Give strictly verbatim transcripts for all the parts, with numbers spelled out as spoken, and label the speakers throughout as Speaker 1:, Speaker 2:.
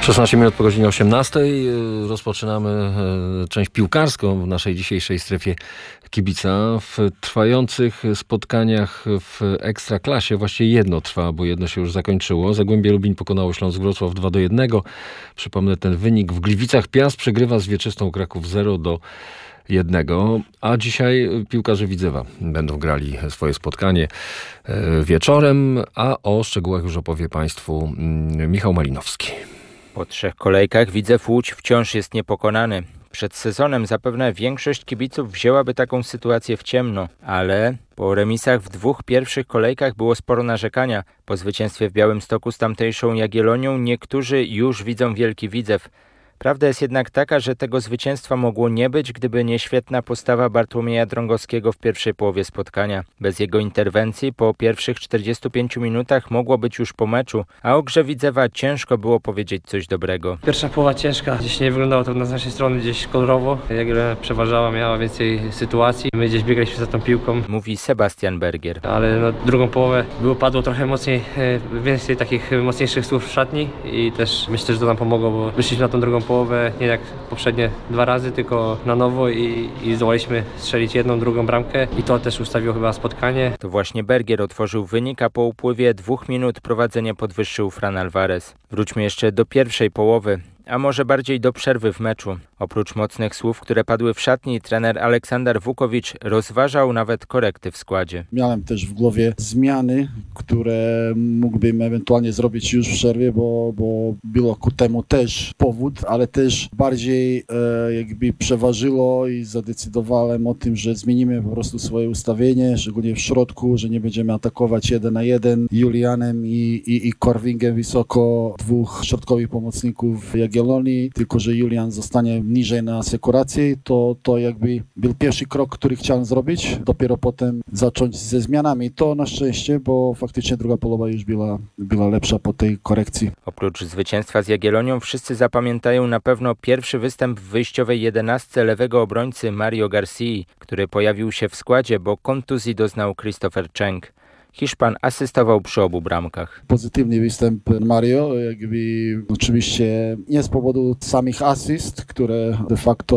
Speaker 1: szesnaście minut po godzinie osiemnastej. Rozpoczynamy część piłkarską w naszej dzisiejszej strefie kibica. W trwających spotkaniach w Ekstraklasie właściwie jedno trwa, bo jedno się już zakończyło. Zagłębie Lubin pokonało Śląsk Wrocław dwa do jednego. Przypomnę ten wynik. W Gliwicach Piast przegrywa z Wieczystą Kraków zero do jednego, a dzisiaj piłkarze Widzewa będą grali swoje spotkanie wieczorem, a o szczegółach już opowie Państwu Michał Malinowski.
Speaker 2: Po trzech kolejkach Widzew Łódź wciąż jest niepokonany. Przed sezonem zapewne większość kibiców wzięłaby taką sytuację w ciemno, ale po remisach w dwóch pierwszych kolejkach było sporo narzekania. Po zwycięstwie w Białymstoku z tamtejszą Jagiellonią niektórzy już widzą wielki Widzew. Prawda jest jednak taka, że tego zwycięstwa mogło nie być, gdyby nie świetna postawa Bartłomieja Drągowskiego w pierwszej połowie spotkania. Bez jego interwencji po pierwszych czterdziestu pięciu minutach mogło być już po meczu, a o grze Widzewa ciężko było powiedzieć coś dobrego.
Speaker 3: Pierwsza połowa ciężka, gdzieś nie wyglądało to z naszej strony gdzieś kolorowo. Jagiellonia przeważała, miała więcej sytuacji, my gdzieś biegaliśmy za tą piłką.
Speaker 2: Mówi Sebastian Bergier.
Speaker 3: Ale na drugą połowę było, padło trochę mocniej, więcej takich mocniejszych słów w szatni i też myślę, że to nam pomogło, bo wyszliśmy na tą drugą połowę nie jak poprzednie dwa razy, tylko na nowo i, i zdołaliśmy strzelić jedną, drugą bramkę i to też ustawiło chyba spotkanie.
Speaker 2: To właśnie Bergier otworzył wynik, a po upływie dwóch minut prowadzenie podwyższył Fran Alvarez. Wróćmy jeszcze do pierwszej połowy, a może bardziej do przerwy w meczu. Oprócz mocnych słów, które padły w szatni, trener Aleksander Wukowicz rozważał nawet korekty w składzie.
Speaker 4: Miałem też w głowie zmiany, które mógłbym ewentualnie zrobić już w przerwie, bo, bo było ku temu też powód, ale też bardziej e, jakby przeważyło i zadecydowałem o tym, że zmienimy po prostu swoje ustawienie, szczególnie w środku, że nie będziemy atakować jeden na jeden Julianem i, i, i Korwingiem wysoko, dwóch środkowych pomocników Jagiellonii, tylko że Julian zostanie niżej na asekuracji, to, to jakby był pierwszy krok, który chciałem zrobić, dopiero potem zacząć ze zmianami. To na szczęście, bo faktycznie druga połowa już była, była lepsza po tej korekcji.
Speaker 2: Oprócz zwycięstwa z Jagiellonią wszyscy zapamiętają na pewno pierwszy występ w wyjściowej jedenastce lewego obrońcy Mario Garcii, który pojawił się w składzie, bo kontuzji doznał Christopher Cenk. Hiszpan asystował przy obu bramkach.
Speaker 4: Pozytywny występ Mario, jakby oczywiście nie z powodu samych asyst, które de facto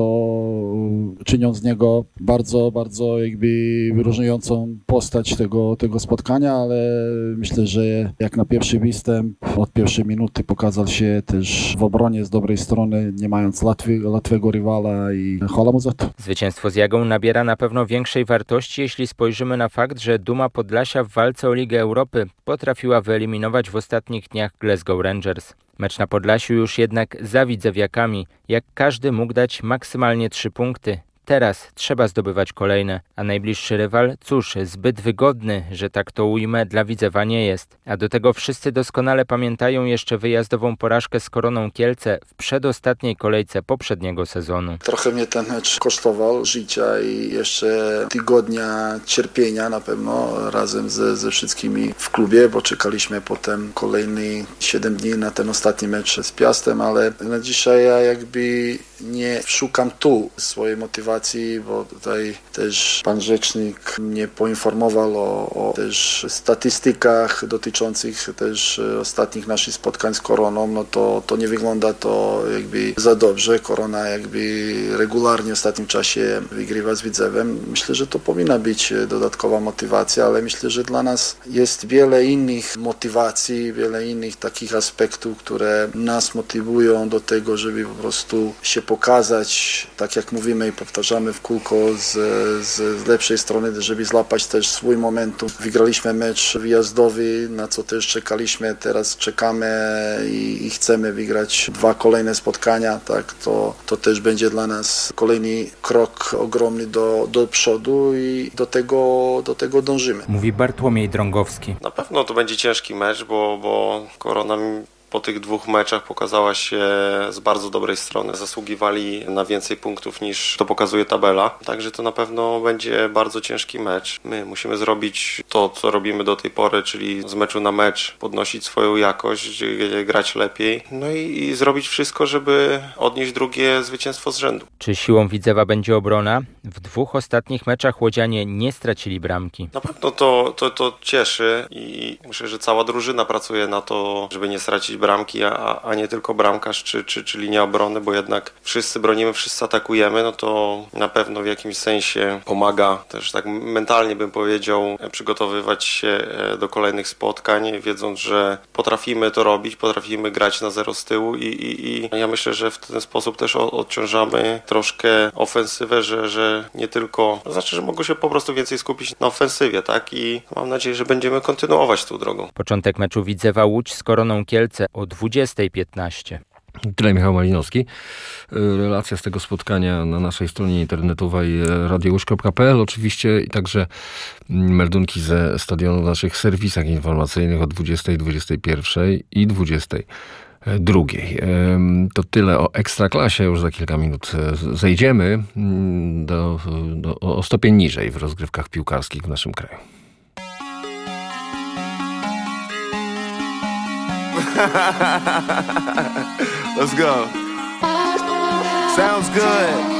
Speaker 4: czynią z niego bardzo, bardzo jakby wyróżniającą postać tego, tego spotkania, ale myślę, że jak na pierwszy występ od pierwszej minuty pokazał się też w obronie z dobrej strony, nie mając łatwy, łatwego rywala i chwała mu za to.
Speaker 2: Zwycięstwo z Jagą nabiera na pewno większej wartości, jeśli spojrzymy na fakt, że Duma Podlasia w walce o Ligę Europy potrafiła wyeliminować w ostatnich dniach Glasgow Rangers. Mecz na Podlasiu już jednak za widzewiakami, jak każdy mógł dać maksymalnie trzy punkty. Teraz trzeba zdobywać kolejne, a najbliższy rywal, cóż, zbyt wygodny, że tak to ujmę, dla Widzewa nie jest. A do tego wszyscy doskonale pamiętają jeszcze wyjazdową porażkę z Koroną Kielce w przedostatniej kolejce poprzedniego sezonu.
Speaker 4: Trochę mnie ten mecz kosztował życia i jeszcze tygodnia cierpienia na pewno razem ze, ze wszystkimi w klubie, bo czekaliśmy potem kolejny siedem dni na ten ostatni mecz z Piastem, ale na dzisiaj ja jakby nie szukam tu swojej motywacji, bo tutaj też pan rzecznik mnie poinformował o, o też statystykach dotyczących też ostatnich naszych spotkań z Koroną, no to, to nie wygląda to jakby za dobrze. Korona jakby regularnie w ostatnim czasie wygrywa z Widzewem. Myślę, że to powinna być dodatkowa motywacja, ale myślę, że dla nas jest wiele innych motywacji, wiele innych takich aspektów, które nas motywują do tego, żeby po prostu się pokazać, tak jak mówimy i powtarzamy w kółko z, z lepszej strony, żeby złapać też swój momentum. Wygraliśmy mecz wyjazdowy, na co też czekaliśmy, teraz czekamy i, i chcemy wygrać dwa kolejne spotkania, tak, to, to też będzie dla nas kolejny krok ogromny do, do przodu i do tego, do tego dążymy.
Speaker 2: Mówi Bartłomiej Drągowski.
Speaker 5: Na pewno to będzie ciężki mecz, bo, bo Korona po tych dwóch meczach pokazała się z bardzo dobrej strony. Zasługiwali na więcej punktów niż to pokazuje tabela. Także to na pewno będzie bardzo ciężki mecz. My musimy zrobić to, co robimy do tej pory, czyli z meczu na mecz podnosić swoją jakość, grać lepiej. No i, i zrobić wszystko, żeby odnieść drugie zwycięstwo z rzędu.
Speaker 2: Czy siłą Widzewa będzie obrona? W dwóch ostatnich meczach łodzianie nie stracili bramki.
Speaker 5: Na pewno to, to, to cieszy i myślę, że cała drużyna pracuje na to, żeby nie stracić strzelić bramki, a, a nie tylko bramkarz czy, czy, czy linia obrony, bo jednak wszyscy bronimy, wszyscy atakujemy, no to na pewno w jakimś sensie pomaga też tak mentalnie, bym powiedział, przygotowywać się do kolejnych spotkań, wiedząc, że potrafimy to robić, potrafimy grać na zero z tyłu i, i, i ja myślę, że w ten sposób też odciążamy troszkę ofensywę, że, że nie tylko, to znaczy, że mogą się po prostu więcej skupić na ofensywie, tak? I mam nadzieję, że będziemy kontynuować tą drogą.
Speaker 2: Początek meczu Widzewa Łódź z Koroną Kielce o dwudziesta piętnaście.
Speaker 1: Tyle Michał Malinowski. Relacja z tego spotkania na naszej stronie internetowej radio łódź kropka p l oczywiście i także meldunki ze stadionu w naszych serwisach informacyjnych o dwudziestej, dwudziestej pierwszej i dwudziestej drugiej. To tyle o Ekstraklasie. Już za kilka minut zejdziemy do, do, o stopień niżej w rozgrywkach piłkarskich w naszym kraju.
Speaker 6: Let's go. Sounds good.